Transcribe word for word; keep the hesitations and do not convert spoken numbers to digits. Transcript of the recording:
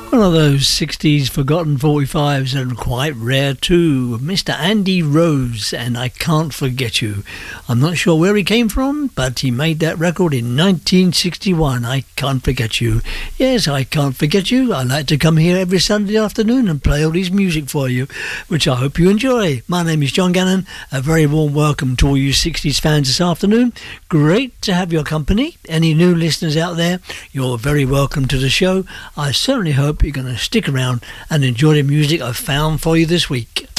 One of those sixties forgotten forty-fives and quite rare too. Mister Andy Rose and I Can't Forget You. I'm not sure where he came from, but he made that record in nineteen sixty-one. I Can't Forget You. Yes, I Can't Forget You. I like to come here every Sunday afternoon and play all his music for you, which I hope you enjoy. My name is John Gannon. A very warm welcome to all you sixties fans this afternoon. Great to have your company. Any new listeners out there, you're very welcome to the show. I certainly hope you're going to stick around and enjoy the music I've found for you this week.